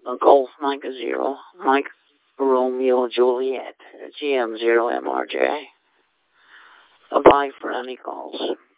Golf Mike 0, Mike Romeo Juliet, GM0MRJ. Bye for any calls.